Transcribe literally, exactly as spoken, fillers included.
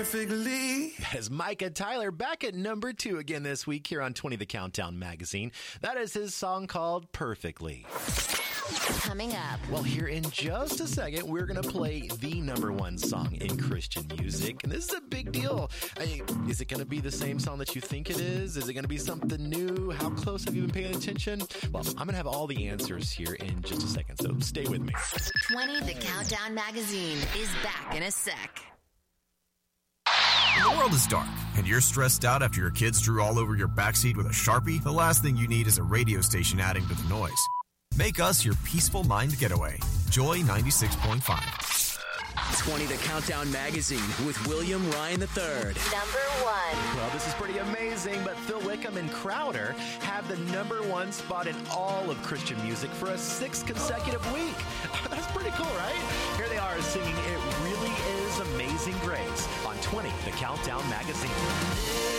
perfectly. That is Micah Tyler back at number two again this week here on twenty The Countdown magazine. That is his song called Perfectly. Coming up. Well, here in just a second, we're going to play the number one song in Christian music. And this is a big deal. I mean, is it going to be the same song that you think it is? Is it going to be something new? How close have you been paying attention? Well, I'm going to have all the answers here in just a second, so stay with me. twenty The Countdown magazine is back in a sec. When the world is dark and you're stressed out after your kids drew all over your backseat with a Sharpie, the last thing you need is a radio station adding to the noise. Make us your peaceful mind getaway. Joy ninety-six point five. twenty The Countdown magazine with William Ryan the third. Number one. Well, this is pretty amazing, but Phil Wickham and Crowder have the number one spot in all of Christian music for a sixth consecutive week. That's pretty cool, right? Here they are singing It Really Is Amazing Grace on twenty The Countdown magazine.